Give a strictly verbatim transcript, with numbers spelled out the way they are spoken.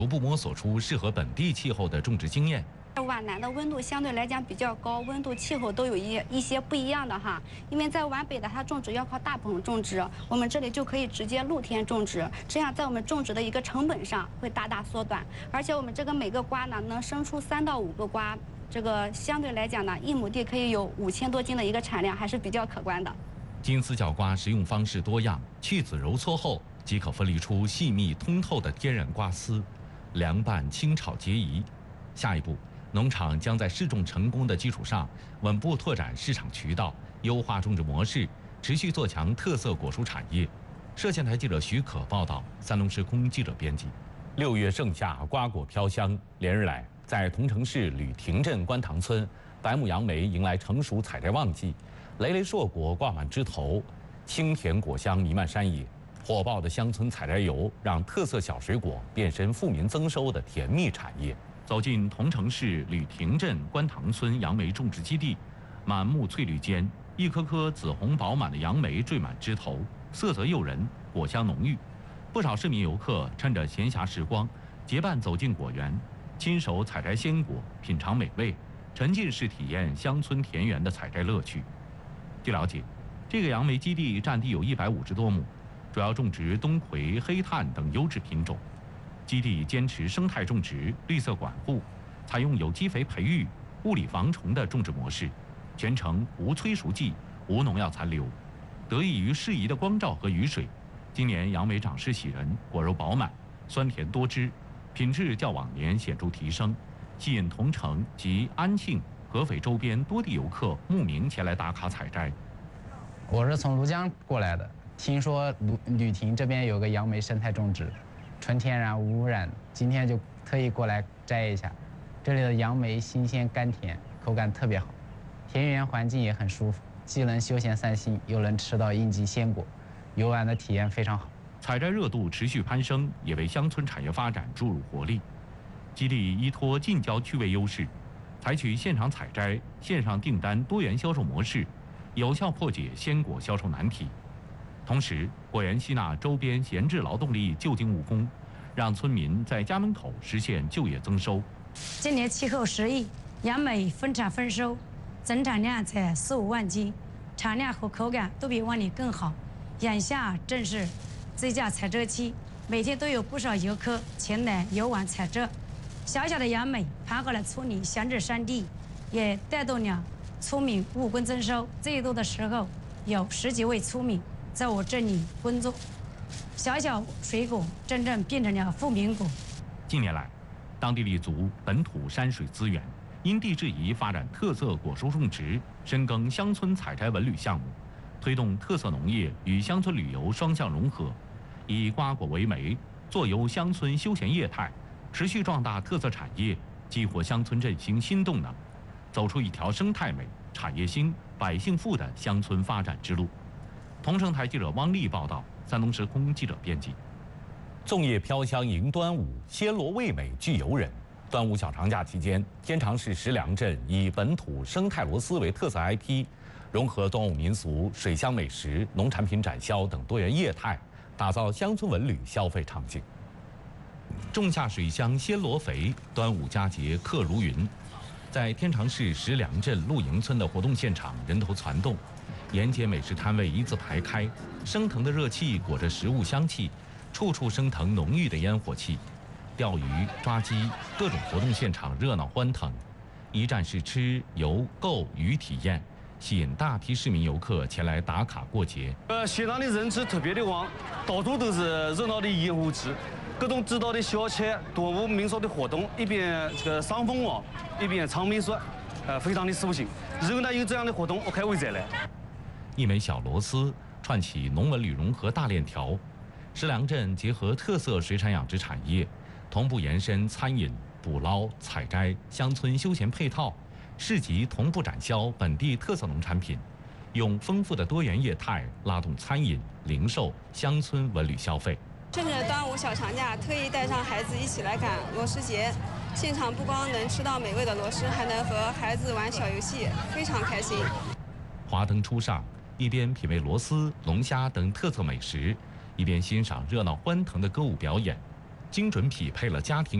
逐步摸索出适合本地气候的种植经验。 皖南的温度相对来讲比较高，温度、气候都有一一些不一样的哈。因为在皖北的它种植要靠大棚种植，我们这里就可以直接露天种植，这样在我们种植的一个成本上会大大缩短。而且我们这个每个瓜呢能生出三到五个瓜，这个相对来讲呢，一亩地可以有五千多斤的一个产量，还是比较可观的。 金丝角瓜食用方式多样，去籽揉搓后即可分离出细密通透的天然瓜丝，凉拌清炒皆宜。下一步。 农场将在试种成功的基础上，稳步拓展市场渠道，优化种植模式，持续做强特色果蔬产业。摄像台记者许可报道，三龙时空记者编辑。六月盛夏，瓜果飘香，连日来，在桐城市吕亭镇观塘村，百亩杨梅迎来成熟采摘旺季，累累硕果挂满枝头，清甜果香弥漫山野。火爆的乡村采摘游，让特色小水果变身富民增收的甜蜜产业。 走进桐城市吕亭镇观塘村杨梅种植基地，满目翠绿间，一颗颗紫红饱满的杨梅缀满枝头，色泽诱人，果香浓郁。不少市民游客趁着闲暇时光，结伴走进果园，亲手采摘鲜果，品尝美味，沉浸式体验乡村田园的采摘乐趣。据了解，这个杨梅基地占地有一百五十多亩，主要种植冬葵、黑炭等优质品种。 基地坚持生态种植、绿色管护，采用有机肥培育、物理防虫的种植模式，全程无催熟剂、无农药残留。得益于适宜的光照和雨水，今年杨梅长势喜人，果肉饱满，酸甜多汁，品质较往年显著提升，吸引桐城及安庆、合肥周边多地游客慕名前来打卡采摘。 我是从庐江过来的，听说吕吕亭这边有个杨梅生态种植。 纯天然无污染，今天就特意过来摘一下。这里的杨梅新鲜甘甜，口感特别好，田园环境也很舒服，既能休闲散心，又能吃到应季鲜果，游玩的体验非常好。 采摘热度持续攀升，也为乡村产业发展注入活力。基地依托近郊区位优势，采取现场采摘、线上订单多元销售模式，有效破解鲜果销售难题。 同时，果园吸纳周边闲置劳动力就近务工，让村民在家门口实现就业增收。 今年气候适宜，杨梅分产丰收，总产量才十五万斤，产量和口感都比往年更好。眼下正是最佳采摘期，每天都有不少游客前来游玩采摘。小小的杨梅盘活了村里闲置山地，也带动了村民务工增收。最多的时候有十几位村民 在我这里工作，小小水果真正变成了富民果。 近年来，当地立足本土山水资源，因地制宜发展特色果蔬种植，深耕乡村采摘文旅项目，推动特色农业与乡村旅游双向融合，以瓜果为媒，坐游乡村休闲业态，持续壮大特色产业，激活乡村振兴新动能，走出一条生态美、产业兴、百姓富的乡村发展之路。 桐城台记者汪丽报道，山东时空记者编辑。粽叶飘香迎端午，鲜罗味美聚游人。端午小长假期间，天长市石梁镇以本土生态螺丝为特色 I P， 融合端午民俗、水乡美食、农产品展销等多元业态，打造乡村文旅消费场景。种下水乡鲜罗肥，端午佳节客如云。在天长市石梁镇露营村的活动现场，人头攒动。 沿街美食摊位一字排开，升腾的热气裹着食物香气，处处升腾浓郁的烟火气。钓鱼、抓鸡，各种活动现场热闹欢腾，一站式吃、游、购、娱体验，吸引大批市民游客前来打卡过节。 呃，现场的人气特别的旺，到处都是热闹的烟火气，各种地道的小吃、端午民俗的活动，一边这个赏枫王，一边尝美食，呃，非常的舒心。以后呢，有这样的活动，我还会再来。 一枚小螺丝串起农文旅融合大链条，石梁镇结合特色水产养殖产业，同步延伸餐饮、捕捞、采摘、乡村休闲配套，市集同步展销本地特色农产品，用丰富的多元业态拉动餐饮、零售、乡村文旅消费。 趁着端午小长假，特意带上孩子一起来赶螺蛳节，现场不光能吃到美味的螺蛳，还能和孩子玩小游戏，非常开心。 华灯初上。 一边品味螺丝、龙虾等特色美食，一边欣赏热闹欢腾的歌舞表演。 精准匹配了家庭